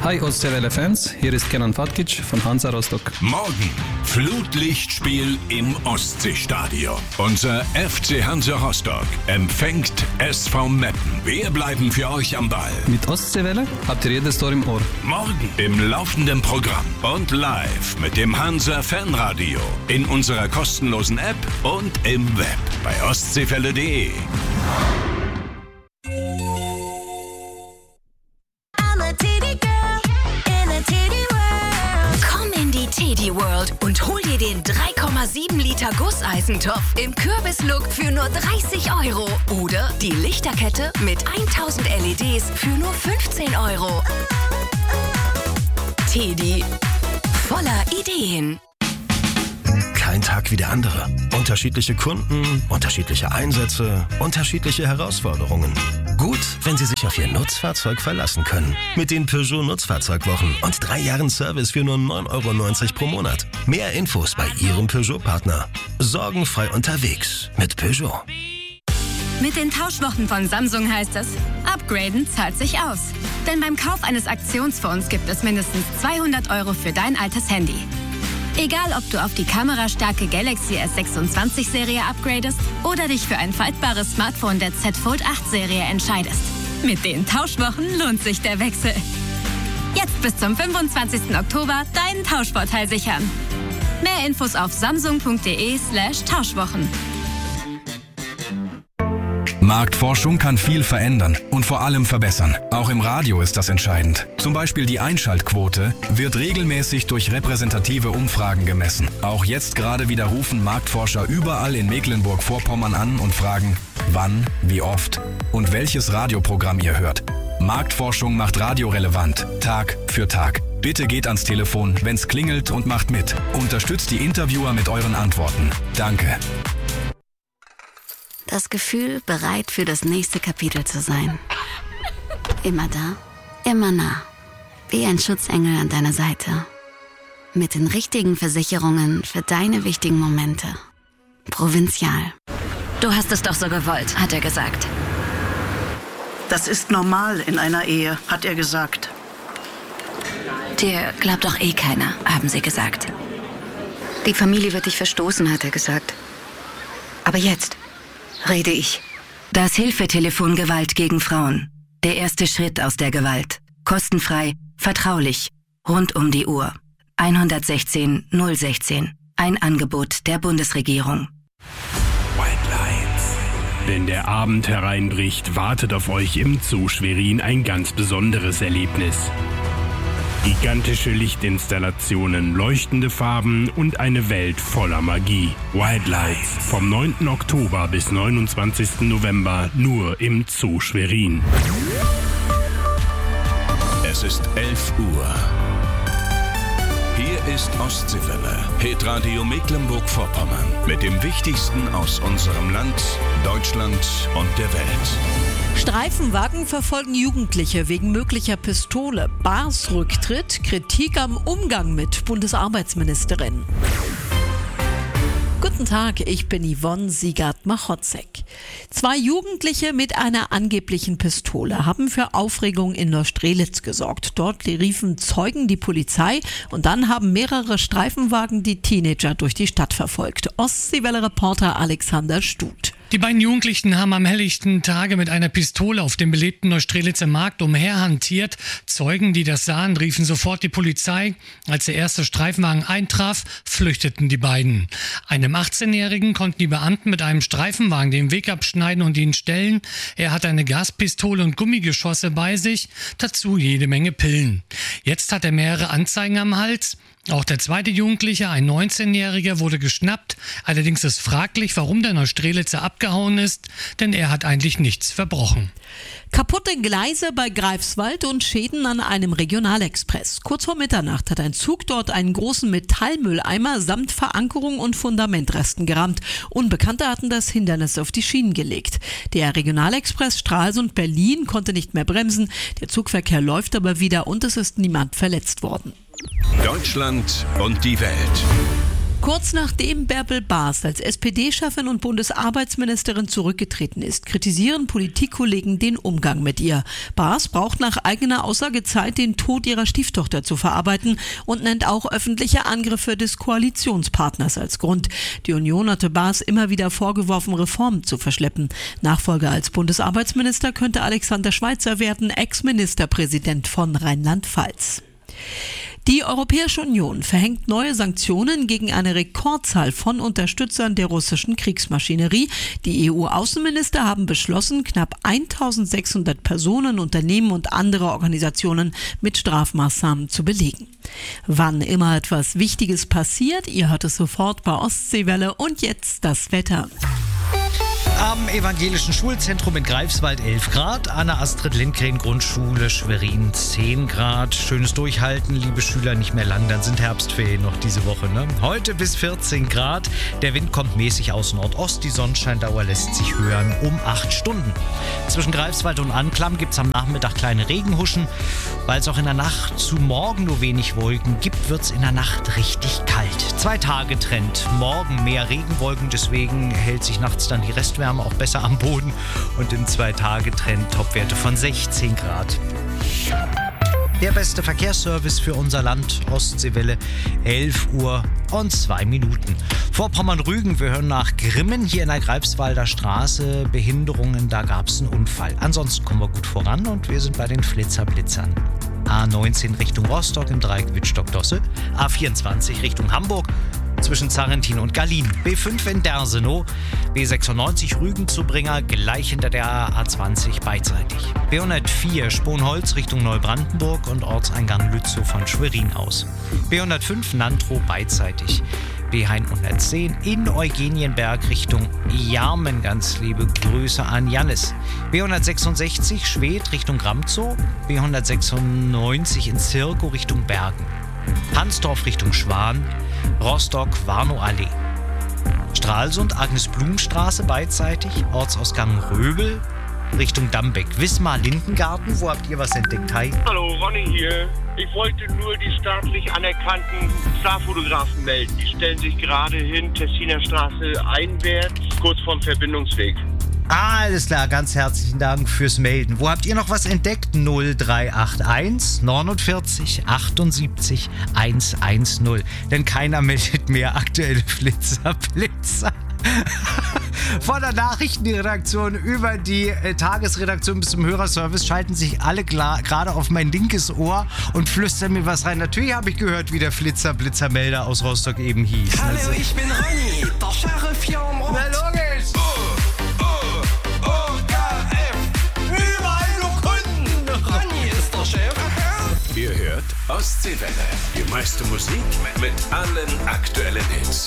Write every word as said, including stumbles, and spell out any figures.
Hi Ostseewelle-Fans, hier ist Kenan Fatkic von Hansa Rostock. Morgen Flutlichtspiel im Ostseestadion. Unser F C Hansa Rostock empfängt S V Meppen. Wir bleiben für euch am Ball. Mit Ostseewelle habt ihr jedes Tor im Ohr. Morgen im laufenden Programm und live mit dem Hansa Fanradio in unserer kostenlosen App und im Web bei ostseewelle punkt de. Teddy World und hol dir den drei Komma sieben Liter Gusseisentopf im Kürbislook für nur dreißig Euro. Oder die Lichterkette mit tausend L E Ds für nur fünfzehn Euro. Teddy, voller Ideen. Kein Tag wie der andere. Unterschiedliche Kunden, unterschiedliche Einsätze, unterschiedliche Herausforderungen. Gut, wenn Sie sich auf Ihr Nutzfahrzeug verlassen können. Mit den Peugeot Nutzfahrzeugwochen und drei Jahren Service für nur neun Euro neunzig pro Monat. Mehr Infos bei Ihrem Peugeot-Partner. Sorgenfrei unterwegs mit Peugeot. Mit den Tauschwochen von Samsung heißt es, upgraden zahlt sich aus. Denn beim Kauf eines Aktionsphones gibt es mindestens zweihundert Euro für dein altes Handy. Egal, ob du auf die kamerastarke Galaxy S sechsundzwanzig Serie upgradest oder dich für ein faltbares Smartphone der Z Fold acht Serie entscheidest. Mit den Tauschwochen lohnt sich der Wechsel. Jetzt bis zum fünfundzwanzigsten Oktober deinen Tauschvorteil sichern. Mehr Infos auf samsung punkt de slash Tauschwochen. Marktforschung kann viel verändern und vor allem verbessern. Auch im Radio ist das entscheidend. Zum Beispiel die Einschaltquote wird regelmäßig durch repräsentative Umfragen gemessen. Auch jetzt gerade wieder rufen Marktforscher überall in Mecklenburg-Vorpommern an und fragen, wann, wie oft und welches Radioprogramm ihr hört. Marktforschung macht Radio relevant, Tag für Tag. Bitte geht ans Telefon, wenn's klingelt und macht mit. Unterstützt die Interviewer mit euren Antworten. Danke. Das Gefühl, bereit für das nächste Kapitel zu sein. Immer da, immer nah. Wie ein Schutzengel an deiner Seite. Mit den richtigen Versicherungen für deine wichtigen Momente. Provinzial. Du hast es doch so gewollt, hat er gesagt. Das ist normal in einer Ehe, hat er gesagt. Dir glaubt doch eh keiner, haben sie gesagt. Die Familie wird dich verstoßen, hat er gesagt. Aber jetzt rede ich. Das Hilfetelefon Gewalt gegen Frauen. Der erste Schritt aus der Gewalt. Kostenfrei, vertraulich, rund um die Uhr. eins eins sechs null eins sechs. Ein Angebot der Bundesregierung. White Lines. Wenn der Abend hereinbricht, wartet auf euch im Zoo Schwerin ein ganz besonderes Erlebnis. Gigantische Lichtinstallationen, leuchtende Farben und eine Welt voller Magie. Wild Lights vom neunten Oktober bis neunundzwanzigsten November nur im Zoo Schwerin. Es ist elf Uhr. Hier ist Ostseewelle, Hitradio Mecklenburg-Vorpommern mit dem Wichtigsten aus unserem Land, Deutschland und der Welt. Streifenwagen verfolgen Jugendliche wegen möglicher Pistole. Baars Rücktritt, Kritik am Umgang mit Bundesarbeitsministerin. Guten Tag, ich bin Yvonne Siegert-Machotzek. Zwei Jugendliche mit einer angeblichen Pistole haben für Aufregung in Neustrelitz gesorgt. Dort riefen Zeugen die Polizei und dann haben mehrere Streifenwagen die Teenager durch die Stadt verfolgt. Ostseewelle-Reporter Alexander Stut. Die beiden Jugendlichen haben am helllichten Tage mit einer Pistole auf dem belebten Neustrelitzer Markt umherhantiert. Zeugen, die das sahen, riefen sofort die Polizei. Als der erste Streifenwagen eintraf, flüchteten die beiden. Einem achtzehnjährigen konnten die Beamten mit einem Streifenwagen den Weg abschneiden und ihn stellen. Er hat eine Gaspistole und Gummigeschosse bei sich, dazu jede Menge Pillen. Jetzt hat er mehrere Anzeigen am Hals. Auch der zweite Jugendliche, ein neunzehnjähriger, wurde geschnappt. Allerdings ist fraglich, warum der Neustrelitzer abgehauen ist, denn er hat eigentlich nichts verbrochen. Kaputte Gleise bei Greifswald und Schäden an einem Regionalexpress. Kurz vor Mitternacht hat ein Zug dort einen großen Metallmülleimer samt Verankerung und Fundamentresten gerammt. Unbekannte hatten das Hindernis auf die Schienen gelegt. Der Regionalexpress Stralsund-Berlin konnte nicht mehr bremsen. Der Zugverkehr läuft aber wieder und es ist niemand verletzt worden. Deutschland und die Welt. Kurz nachdem Bärbel Baas als S P D-Chefin und Bundesarbeitsministerin zurückgetreten ist, kritisieren Politikkollegen den Umgang mit ihr. Baas braucht nach eigener Aussage Zeit, den Tod ihrer Stieftochter zu verarbeiten und nennt auch öffentliche Angriffe des Koalitionspartners als Grund. Die Union hatte Baas immer wieder vorgeworfen, Reformen zu verschleppen. Nachfolger als Bundesarbeitsminister könnte Alexander Schweitzer werden, Ex-Ministerpräsident von Rheinland-Pfalz. Die Europäische Union verhängt neue Sanktionen gegen eine Rekordzahl von Unterstützern der russischen Kriegsmaschinerie. Die E U-Außenminister haben beschlossen, knapp eintausendsechshundert Personen, Unternehmen und andere Organisationen mit Strafmaßnahmen zu belegen. Wann immer etwas Wichtiges passiert, ihr hört es sofort bei Ostseewelle. Und jetzt das Wetter. Am Evangelischen Schulzentrum in Greifswald elf Grad, Anna-Astrid-Lindgren-Grundschule Schwerin zehn Grad. Schönes Durchhalten, liebe Schüler, nicht mehr lang, dann sind Herbstferien noch diese Woche. Ne? Heute bis vierzehn Grad, der Wind kommt mäßig aus Nordost, die Sonnenscheindauer lässt sich hören um acht Stunden. Zwischen Greifswald und Anklam gibt es am Nachmittag kleine Regenhuschen. Weil es auch in der Nacht zu morgen nur wenig Wolken gibt, wird es in der Nacht richtig kalt. Zwei Tage Trend, morgen mehr Regenwolken, deswegen hält sich nachts dann die Restwärme auch besser am Boden und im Zwei-Tage-Trend Topwerte von sechzehn Grad. Der beste Verkehrsservice für unser Land, Ostseewelle, elf Uhr und zwei Minuten. Vorpommern-Rügen, wir hören nach Grimmen, hier in der Greifswalder Straße, Behinderungen, da gab es einen Unfall. Ansonsten kommen wir gut voran und wir sind bei den Flitzer-Blitzern. A neunzehn Richtung Rostock im Dreieck Wittstock-Dosse, A vierundzwanzig Richtung Hamburg, zwischen Zarrentin und Gallien, B fünf in Dersenow, B sechsundneunzig Rügen-Zubringer, gleich hinter der A zwanzig beidseitig. B hundertvier Sponholz Richtung Neubrandenburg und Ortseingang Lützow von Schwerin aus. B hundertfünf Nantrow beidseitig. B hundertzehn in Eugenienberg Richtung Jarmen, ganz liebe Grüße an Jannis. B hundertsechsundsechzig Schwedt Richtung Gramzow, B hundertsechsundneunzig in Zirkow Richtung Bergen. Hansdorf Richtung Schwan, Rostock Warnow-Allee. Stralsund Agnes-Blum-Straße beidseitig, Ortsausgang Röbel Richtung Dambeck. Wismar Lindengarten, wo habt ihr was entdeckt? Hi. Hallo, Ronny hier. Ich wollte nur die staatlich anerkannten Starfotografen melden. Die stellen sich gerade hin, Tessiner Straße einwärts, kurz vorm Verbindungsweg. Ah, alles klar, ganz herzlichen Dank fürs Melden. Wo habt ihr noch was entdeckt? null drei acht eins neunundvierzig achtundsiebzig hundertzehn. Denn keiner meldet mehr aktuelle Flitzer, Blitzer. Von der Nachrichtenredaktion über die äh, Tagesredaktion bis zum Hörerservice schalten sich alle gerade auf mein linkes Ohr und flüstern mir was rein. Natürlich habe ich gehört, wie der Flitzer, Blitzermelder aus Rostock eben hieß. Hallo, also, ich bin Ronny, der Sheriff hier am Ort. Na logisch. Oh, oh, O, K, F. Überall nur Kunden. Ronny ist der Chef. Ihr hört Ostseewelle. Die meiste Musik mit allen aktuellen Hits.